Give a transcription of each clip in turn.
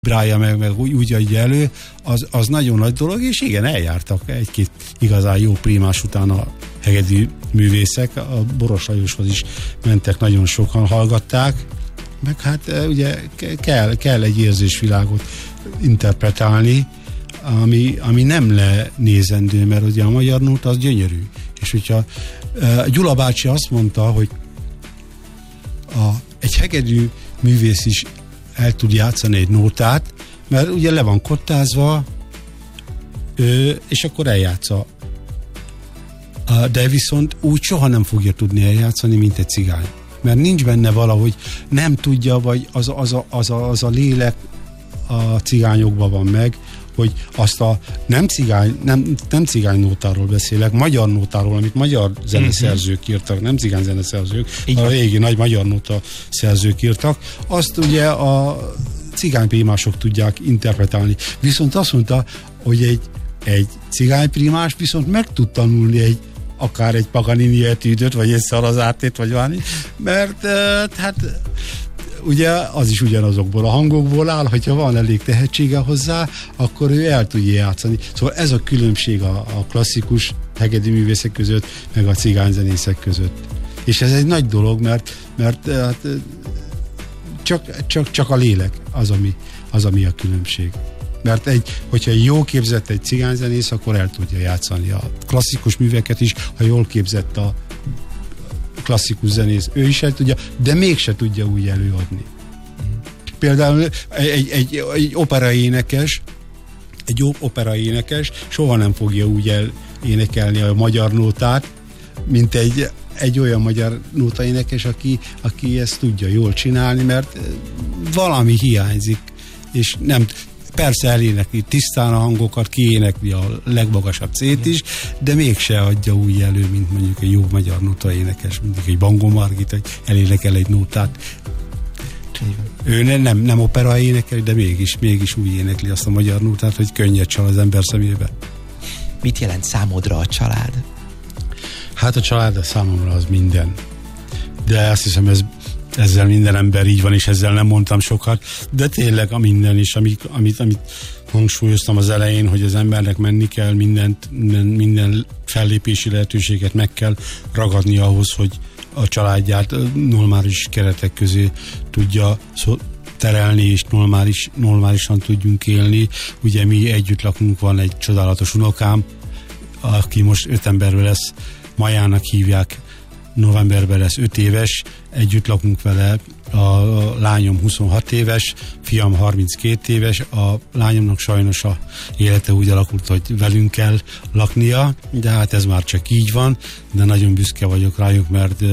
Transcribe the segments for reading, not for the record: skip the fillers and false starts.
brálja meg úgy adja elő, az nagyon nagy dolog, és igen, eljártak egy-két igazán jó primás után a hegedű művészek, a Boros Lajoshoz is mentek, nagyon sokan hallgatták, meg hát ugye kell egy érzésvilágot interpretálni, ami nem lenézendő, mert ugye a magyar nóta az gyönyörű. És hogyha Gyula bácsi azt mondta, hogy egy hegedű művész is el tud játszani egy nótát, mert ugye le van kottázva, és akkor eljátsza. De viszont úgy soha nem fogja tudni eljátszani, mint egy cigány. Mert nincs benne valahogy, nem tudja, vagy az a lélek a cigányokban van meg, hogy azt a nem cigány nótáról beszélek, magyar nótáról, amit magyar zeneszerzők írtak, nem cigány zeneszerzők, a régi nagy magyar nóta szerzők írtak, azt ugye a cigányprímások tudják interpretálni. Viszont azt mondta, hogy egy cigányprímás viszont meg tud tanulni akár egy Paganini etűdöt, vagy egy Szarazártét, vagy valami, mert hát ugye az is ugyanazokból a hangokból áll, hogyha van elég tehetsége hozzá, akkor ő el tudja játszani. Szóval ez a különbség a klasszikus hegedű művészek között, meg a cigányzenészek között. És ez egy nagy dolog, mert hát, csak a lélek az, ami a különbség. Mert hogyha jó képzett egy cigányzenész, akkor el tudja játszani a klasszikus műveket is, ha jól képzett a klasszikus zenész, ő is el tudja, de mégse tudja úgy előadni. Például egy operaénekes, soha nem fogja úgy énekelni a magyar nótát, mint egy olyan magyar nótaénekes, aki ezt tudja jól csinálni, mert valami hiányzik, és nem. Persze elénekli tisztán a hangokat, kiénekli a legmagasabb C-t is, de mégse adja úgy elő, mint mondjuk egy jó magyar nóta énekes, mondjuk egy Bangó Margit, hogy elénekel egy nótát. Ő nem opera énekel, de mégis úgy énekli azt a magyar nótát, hogy könnyed csal az ember szemébe. Mit jelent számodra a család? Hát a család a számomra az minden. De azt hiszem, ezzel minden ember így van, és ezzel nem mondtam sokat, de tényleg a minden is, amit hangsúlyoztam az elején, hogy az embernek menni kell, minden fellépési lehetőséget meg kell ragadni ahhoz, hogy a családját normális keretek közé tudja terelni, és normálisan tudjunk élni. Ugye mi együtt lakunk, van egy csodálatos unokám, aki most 5 emberből lesz, Majának hívják, novemberben lesz 5 éves, együtt lakunk vele, a lányom 26 éves, fiam 32 éves, a lányomnak sajnos a élete úgy alakult, hogy velünk kell laknia, de hát ez már csak így van, de nagyon büszke vagyok rájuk, mert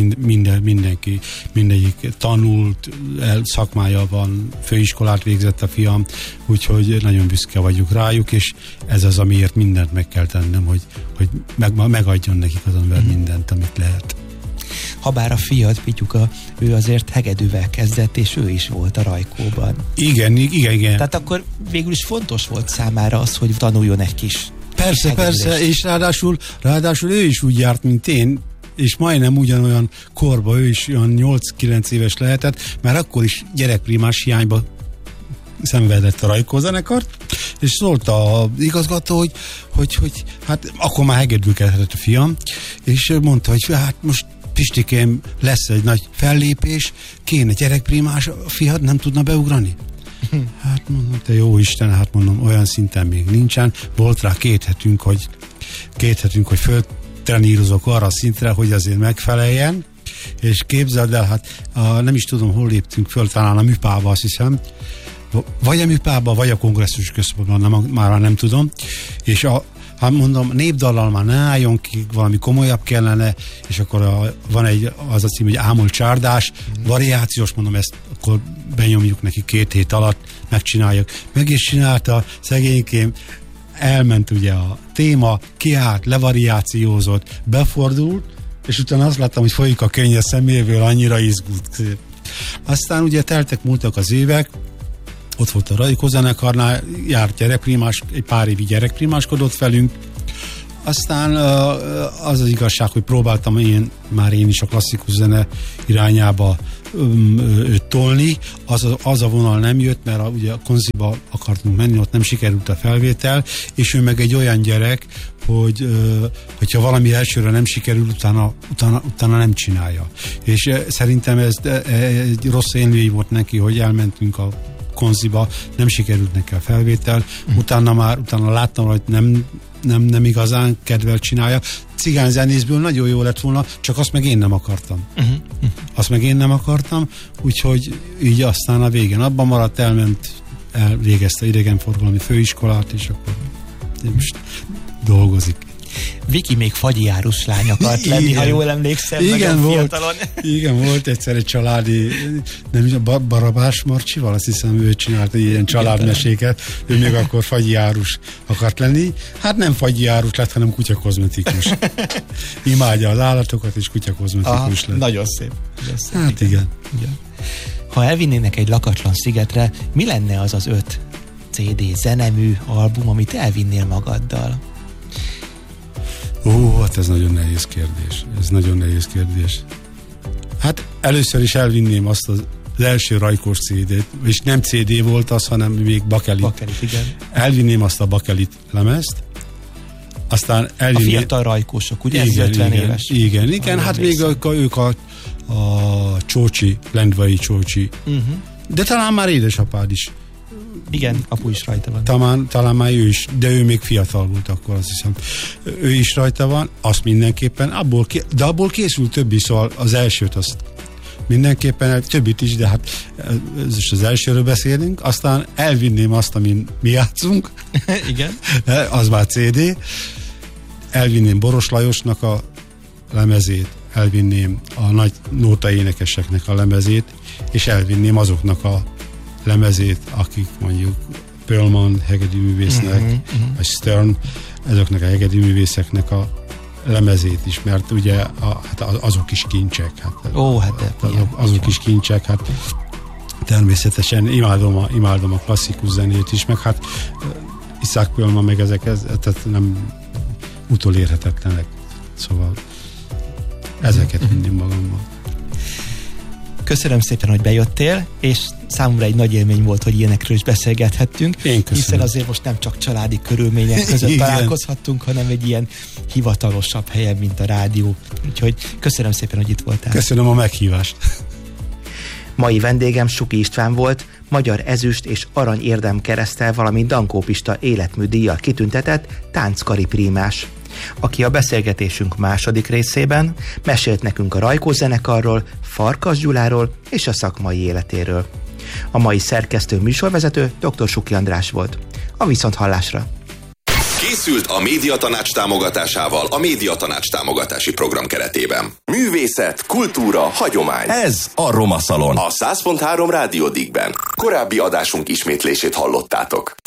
mindegyik tanult, szakmája van, főiskolát végzett a fiam, úgyhogy nagyon büszke vagyok rájuk, és ez az, amiért mindent meg kell tennem, hogy megadjon nekik az ember mindent, amit lehet. Habár a fiad, Pityuka, ő azért hegedűvel kezdett, és ő is volt a Rajkóban. Igen. Tehát akkor végül is fontos volt számára az, hogy tanuljon egy kis Persze, és ráadásul ő is úgy járt, mint én, és majdnem ugyanolyan korban, ő is olyan 8-9 éves lehetett, mert akkor is gyerekprimás hiányba szenvedett a Rajkó zenekart, és szólt az igazgató, hogy hát akkor már hegedűvel kezdett a fiam, és mondta, hogy hát most Pistikém, lesz egy nagy fellépés, kéne gyerekprimás, a fiad nem tudna beugrani? Hát mondom, te jó Isten, hát mondom, olyan szinten még nincsen. Volt rá 2 hetünk, hogy föltrenírozok arra a szintre, hogy azért megfeleljen, és képzeld el, hát nem is tudom, hol léptünk föl, talán a műpába, azt hiszem, vagy a műpába, vagy a kongresszus központban, már nem tudom, és hát mondom, népdallal már ne álljon ki, valami komolyabb kellene, és akkor van az a cím, hogy Ámol csárdás, variációs, mondom, ezt akkor benyomjuk neki 2 hét alatt, megcsináljuk. Meg is csinálta, szegénykém, elment ugye a téma, kiállt, levariációzott, befordult, és utána azt láttam, hogy folyik a könnye szeméből, annyira izgult. Aztán ugye múltak az évek, ott volt a Rajkó zenekarnál, járt gyerekprimás, egy pár évig gyerekprimáskodott velünk, Aztán az az igazság, hogy próbáltam én is a klasszikus zene irányába tolni, az a vonal nem jött, mert ugye a konziba akartunk menni, ott nem sikerült a felvétel, és ő meg egy olyan gyerek, hogyha valami elsőre nem sikerül, utána nem csinálja. És szerintem ez egy rossz élmény volt neki, hogy elmentünk a konziba, nem sikerült neki a felvétel, utána láttam, hogy nem igazán kedvel csinálja. Cigányzenészből nagyon jó lett volna, csak azt meg én nem akartam. Azt meg én nem akartam, úgyhogy így aztán a végén abban maradt, elvégezte idegenforgalmi főiskolát, és akkor most dolgozik. Viki még fagyjárus lány akart lenni, igen, ha jól emlékszem. Igen, volt egyszer egy családi, nem is a Barabás Marcsival, azt hiszem ő csinálta ilyen családmeséket, ő még akkor fagyjárus akart lenni. Hát nem fagyjárus lett, hanem kutyakozmetikus. Imádja az állatokat, és kutyakozmetikus lett. Nagyon szép. Hát igen. Ha elvinnének egy lakatlan szigetre, mi lenne az az 5 CD, zenemű, album, amit elvinnél magaddal? Hát ez nagyon nehéz kérdés. Hát először is elvinném azt az első Rajkós CD-t, és nem CD volt az, hanem még Bakelit, igen. Elvinném azt a Bakelit lemezt, aztán elvinném... A fiatal Rajkósok, ugye? Igen, 50 éves. Igen, hát még ők a Csócsi, Lendvai Csócsi. De talán már édesapád is. Igen, apu is rajta van. Talán már ő is, de ő még fiatal volt akkor, azt hiszem. Ő is rajta van, azt mindenképpen, abból készült többi, szóval az elsőt azt mindenképpen, többit is, de hát az elsőről beszélünk, aztán elvinném azt, amin mi játszunk. Igen. Az már CD. Elvinném Boros Lajosnak a lemezét, elvinném a nagy nóta énekeseknek a lemezét, és elvinném azoknak a lemezét, akik mondjuk Perlman hegedűművésznek, vagy Stern, ezeknek a hegedűművészeknek a lemezét is, mert ugye azok is kincsek. Azok is kincsek, hát természetesen imádom a klasszikus zenét is, meg hát Isaac Perlman, meg ezek tehát nem utolérhetetlenek. Szóval ezeket vinném magammal. Köszönöm szépen, hogy bejöttél, és számomra egy nagy élmény volt, hogy ilyenekről is beszélgethettünk, hiszen azért most nem csak családi körülmények között találkozhattunk, hanem egy ilyen hivatalosabb helyen, mint a rádió. Úgyhogy köszönöm szépen, hogy itt voltál. Köszönöm a meghívást. Mai vendégem Suki István volt, magyar ezüst és arany érdemkereszttel, valamint Dankó Pista életműdíjjal kitüntetett tánckari prímás, aki a beszélgetésünk második részében mesélt nekünk a Rajkó zenekarról, Farkas Gyuláról és a szakmai életéről. A mai szerkesztő műsorvezető dr. Suki András volt. A viszonthallásra! Készült a Médiatanács támogatásával a Médiatanács támogatási program keretében. Művészet, kultúra, hagyomány. Ez a Roma Szalon. A 100.3 Rádió Dígben. Korábbi adásunk ismétlését hallottátok.